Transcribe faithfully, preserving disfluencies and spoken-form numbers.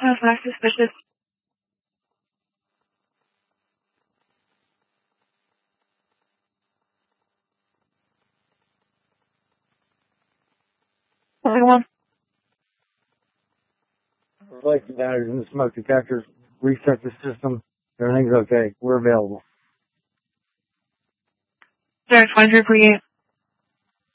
Sounds not suspicious. Only one. Reflection batteries in the smoke detectors. Reset the system. Everything's okay. We're available. Derek, five zero three eight.